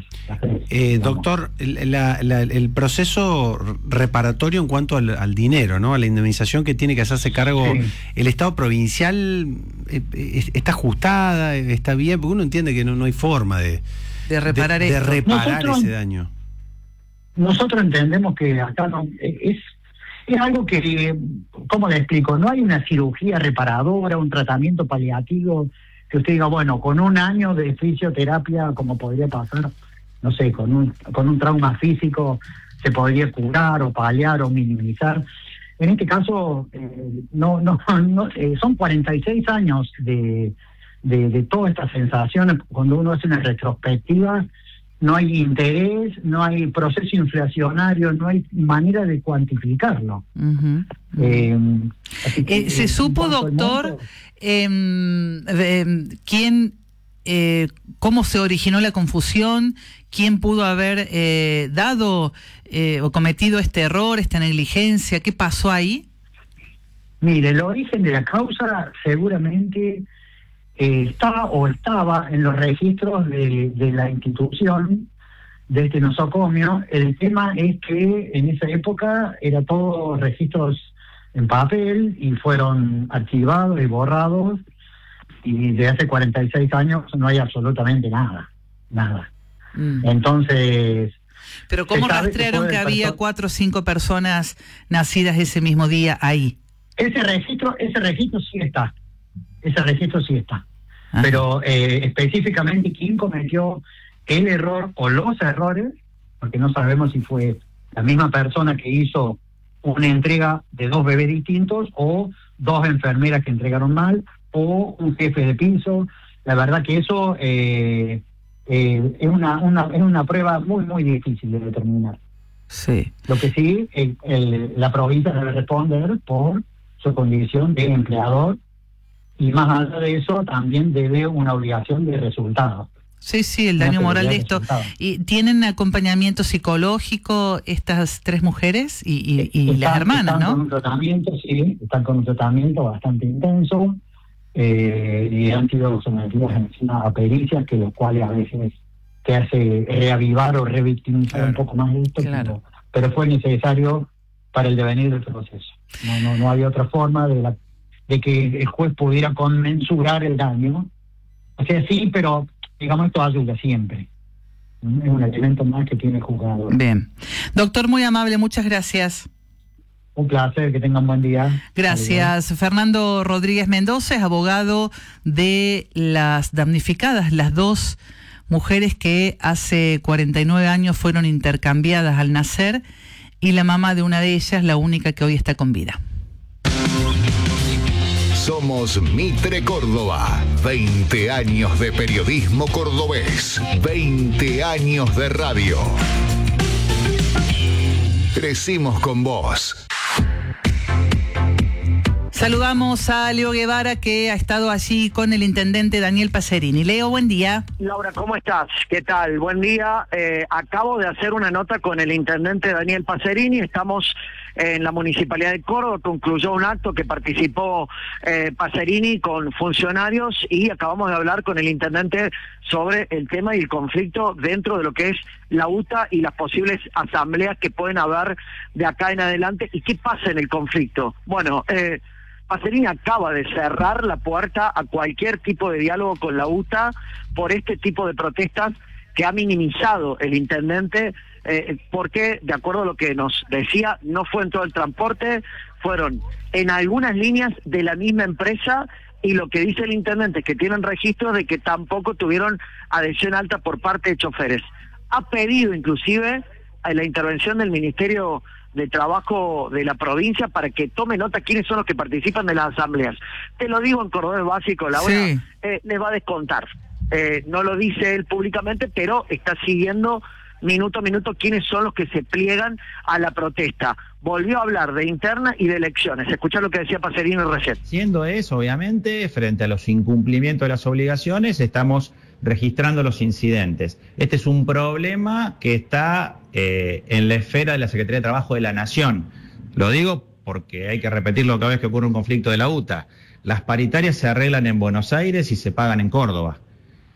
Doctor, el proceso reparatorio en cuanto al dinero, ¿no? A la indemnización que tiene que hacerse cargo el Estado provincial, ¿está ajustada? ¿Está bien? Porque uno entiende que no hay forma de reparar ese daño. Nosotros entendemos que acá no es algo que, ¿cómo le explico? No hay una cirugía reparadora, un tratamiento paliativo que usted diga, bueno, con un año de fisioterapia, como podría pasar, no sé, con un trauma físico se podría curar o paliar o minimizar. En este caso, son 46 años de todas estas sensaciones. Cuando uno hace una retrospectiva, no hay interés, no hay proceso inflacionario, no hay manera de cuantificarlo. ¿Se supo, doctor, cómo se originó la confusión? ¿Quién pudo haber dado o cometido este error, esta negligencia? ¿Qué pasó ahí? Mire, el origen de la causa seguramente estaba en los registros de la institución de este nosocomio. El tema es que en esa época era todo registros en papel y fueron archivados y borrados, y de hace 46 años no hay absolutamente nada. Entonces... ¿Pero cómo rastrearon que había 4 o 5 personas nacidas ese mismo día ahí? Ese registro sí está. Ese registro sí está. Pero específicamente quién cometió el error o los errores, porque no sabemos si fue la misma persona que hizo una entrega de 2 bebés distintos, o 2 enfermeras que entregaron mal, o un jefe de piso. La verdad que eso es una prueba muy, muy difícil de determinar. Sí. Lo que sí, la provincia debe responder por su condición de empleador, y más allá de eso también debe una obligación de resultado. Sí, el daño moral de esto. ¿Y tienen acompañamiento psicológico estas 3 mujeres y las hermanas, no? Están con un tratamiento bastante intenso, y han sido sometidas encima a pericias, que los cuales a veces te hace reavivar o revictimizar un poco más esto, pero fue necesario para el devenir del proceso. No había otra forma de que el juez pudiera conmensurar el daño. O sea, sí, pero digamos, esto ayuda siempre. Es un elemento más que tiene el juzgador. Bien. Doctor, muy amable, muchas gracias. Un placer, que tengan buen día. Gracias. Fernando Rodríguez Mendoza es abogado de las damnificadas, las 2 mujeres que hace 49 años fueron intercambiadas al nacer, y la mamá de una de ellas, la única que hoy está con vida. Somos Mitre Córdoba. 20 años de periodismo cordobés. 20 años de radio. Crecimos con vos. Saludamos a Leo Guevara, que ha estado allí con el intendente Daniel Pacerini. Leo, buen día. Laura, ¿cómo estás? ¿Qué tal? Buen día. Acabo de hacer una nota con el intendente Daniel Pacerini. Estamos en la Municipalidad de Córdoba, concluyó un acto que participó Pacerini con funcionarios, y acabamos de hablar con el intendente sobre el tema y el conflicto dentro de lo que es la UTA y las posibles asambleas que pueden haber de acá en adelante, y qué pasa en el conflicto. Bueno, Pacerini acaba de cerrar la puerta a cualquier tipo de diálogo con la UTA por este tipo de protestas que ha minimizado el intendente, porque, de acuerdo a lo que nos decía, no fue en todo el transporte, fueron en algunas líneas de la misma empresa, y lo que dice el intendente es que tienen registros de que tampoco tuvieron adhesión alta por parte de choferes. Ha pedido inclusive a la intervención del Ministerio de Trabajo de la provincia para que tome nota quiénes son los que participan de las asambleas. Te lo digo en cordobés básico, Laura, sí. Les va a descontar. No lo dice él públicamente, pero está siguiendo minuto a minuto quiénes son los que se pliegan a la protesta. Volvió a hablar de interna y de elecciones. Escuchá lo que decía Pacerini recién. Siendo eso, obviamente, frente a los incumplimientos de las obligaciones, estamos registrando los incidentes. Este es un problema que está en la esfera de la Secretaría de Trabajo de la Nación. Lo digo porque hay que repetirlo cada vez que ocurre un conflicto de la UTA. Las paritarias se arreglan en Buenos Aires y se pagan en Córdoba.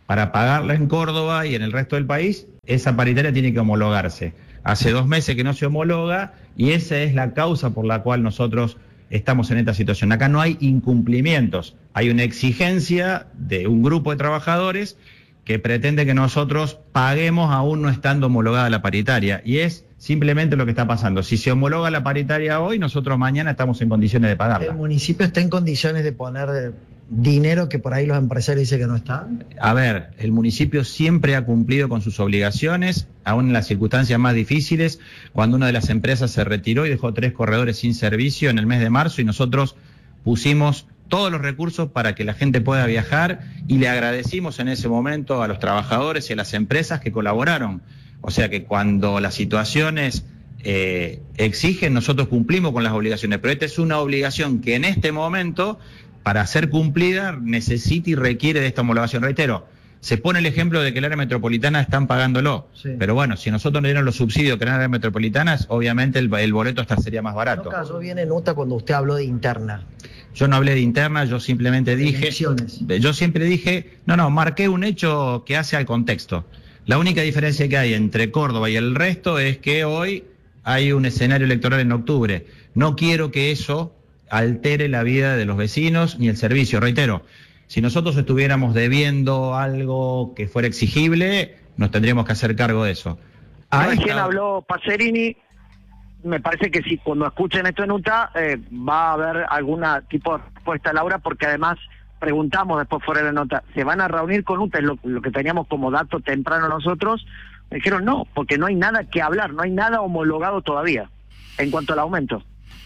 para pagarla en Córdoba y en el resto del país, esa paritaria tiene que homologarse. Hace 2 meses que no se homologa y esa es la causa por la cual nosotros estamos en esta situación. Acá no hay incumplimientos, hay una exigencia de un grupo de trabajadores que pretende que nosotros paguemos aún no estando homologada la paritaria, y es simplemente lo que está pasando. Si se homologa la paritaria hoy, nosotros mañana estamos en condiciones de pagarla. ¿El municipio está en condiciones de poner dinero que por ahí los empresarios dicen que no están? A ver, el municipio siempre ha cumplido con sus obligaciones, aún en las circunstancias más difíciles, cuando una de las empresas se retiró y dejó 3 corredores sin servicio en el mes de marzo, y nosotros pusimos todos los recursos para que la gente pueda viajar, y le agradecimos en ese momento a los trabajadores y a las empresas que colaboraron. O sea que cuando las situaciones exigen, nosotros cumplimos con las obligaciones, pero esta es una obligación que en este momento, para ser cumplida, necesita y requiere de esta homologación. Reitero, se pone el ejemplo de que el área metropolitana están pagándolo, sí. Pero bueno, si nosotros nos dieran los subsidios que eran áreas metropolitanas, obviamente el boleto hasta sería más barato. No cayó bien en nota cuando usted habló de interna. Yo no hablé de interna, yo simplemente dije... Yo siempre dije, marqué un hecho que hace al contexto. La única diferencia que hay entre Córdoba y el resto es que hoy hay un escenario electoral en octubre. No quiero que eso altere la vida de los vecinos ni el servicio. Reitero, si nosotros estuviéramos debiendo algo que fuera exigible, nos tendríamos que hacer cargo de eso. Recién habló Pacerini. Me parece que si cuando escuchen esto en UTA va a haber algún tipo de respuesta, Laura, porque además preguntamos después fuera de la nota, ¿se van a reunir con UTA? Es lo que teníamos como dato temprano nosotros. Me dijeron no, porque no hay nada que hablar, no hay nada homologado todavía en cuanto al aumento.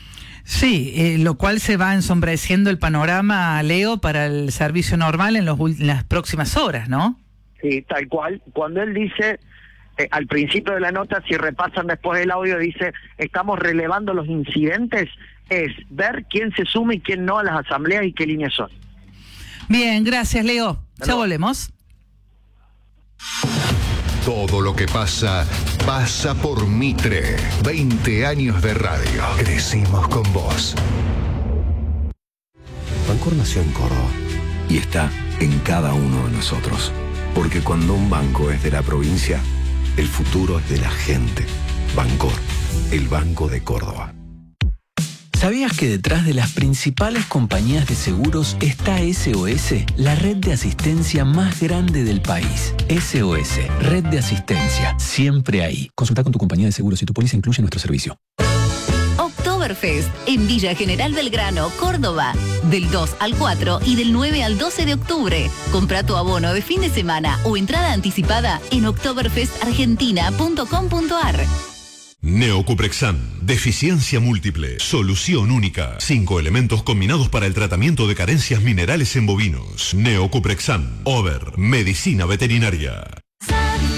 Sí, lo cual se va ensombreciendo el panorama, Leo, para el servicio normal en las próximas horas, ¿no? Sí, tal cual. Cuando él dice... al principio de la nota, si repasan después el audio, dice, estamos relevando los incidentes, es ver quién se suma y quién no a las asambleas y qué líneas son. Bien, gracias, Leo. Ya volvemos. Todo lo que pasa, pasa por Mitre. 20 años de radio. Crecimos con vos. Bancor nació en Córdoba y está en cada uno de nosotros. Porque cuando un banco es de la provincia, el futuro es de la gente. Bancor, el Banco de Córdoba. ¿Sabías que detrás de las principales compañías de seguros está SOS, la red de asistencia más grande del país? SOS, red de asistencia, siempre ahí. Consulta con tu compañía de seguros si tu póliza incluye nuestro servicio. Oktoberfest en Villa General Belgrano, Córdoba. Del 2 al 4 y del 9 al 12 de octubre. Compra tu abono de fin de semana o entrada anticipada en oktoberfestargentina.com.ar. Neocuprexan, deficiencia múltiple, solución única. 5 elementos combinados para el tratamiento de carencias minerales en bovinos. Neocuprexan, Over, medicina veterinaria.